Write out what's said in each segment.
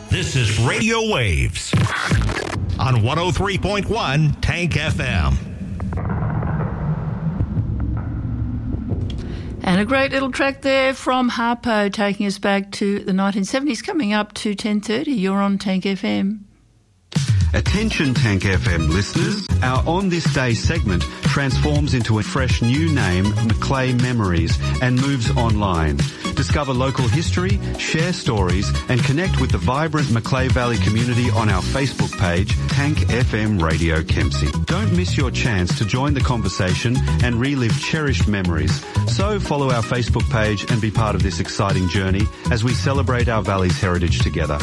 This is Radio Waves on 103.1 Tank FM. And a great little track there from Harpo taking us back to the 1970s, coming up to 10:30. You're on Tank FM. Attention Tank FM listeners, our On This Day segment transforms into a fresh new name, Macleay Memories, and moves online. Discover local history, share stories, and connect with the vibrant Macleay Valley community on our Facebook page, Tank FM Radio Kempsey. Don't miss your chance to join the conversation and relive cherished memories. So follow our Facebook page and be part of this exciting journey as we celebrate our valley's heritage together.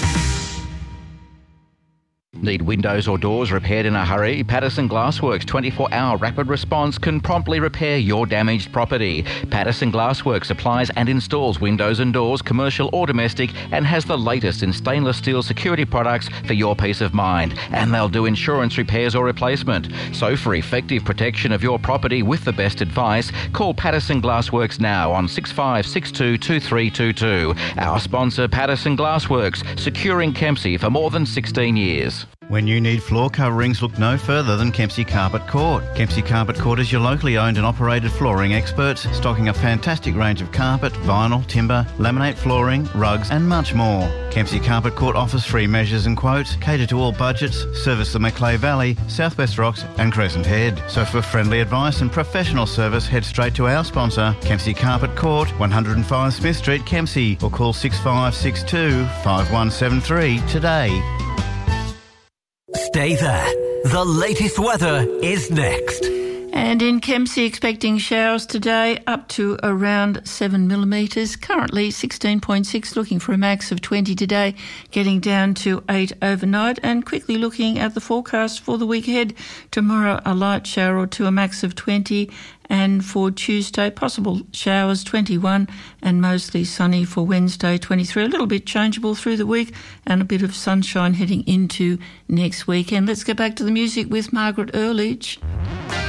Need windows or doors repaired in a hurry? Patterson Glassworks 24-hour rapid response can promptly repair your damaged property. Patterson Glassworks supplies and installs windows and doors, commercial or domestic, and has the latest in stainless steel security products for your peace of mind. And they'll do insurance repairs or replacement. So for effective protection of your property with the best advice, call Patterson Glassworks now on 6562 2322. Our sponsor, Patterson Glassworks, securing Kempsey for more than 16 years. When you need floor coverings, look no further than Kempsey Carpet Court. Kempsey Carpet Court is your locally owned and operated flooring experts, stocking a fantastic range of carpet, vinyl, timber, laminate flooring, rugs and much more. Kempsey Carpet Court offers free measures and quotes, cater to all budgets, service the Macleay Valley, Southwest Rocks and Crescent Head. So for friendly advice and professional service, head straight to our sponsor, Kempsey Carpet Court, 105 Smith Street, Kempsey, or call 6562 5173 today. Stay there. The latest weather is next. And in Kempsey, expecting showers today up to around 7 millimetres. Currently 16.6, looking for a max of 20 today, getting down to 8 overnight. And quickly looking at the forecast for the week ahead. Tomorrow, a light shower or two, a max of 20. And for Tuesday, possible showers, 21, and mostly sunny for Wednesday, 23. A little bit changeable through the week and a bit of sunshine heading into next weekend. Let's go back to the music with Margaret Earledge.